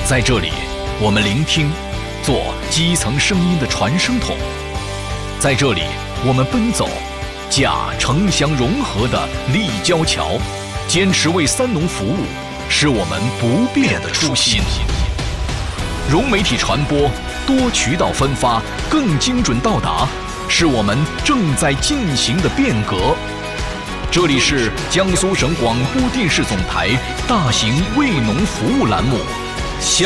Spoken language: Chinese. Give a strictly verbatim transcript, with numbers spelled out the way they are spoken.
在这里，我们聆听，做基层声音的传声筒；在这里，我们奔走，架城乡融合的立交桥，坚持为三农服务，是我们不变的初心。融媒体传播，多渠道分发，更精准到达，是我们正在进行的变革。这里是江苏省广播电视总台大型为农服务栏目。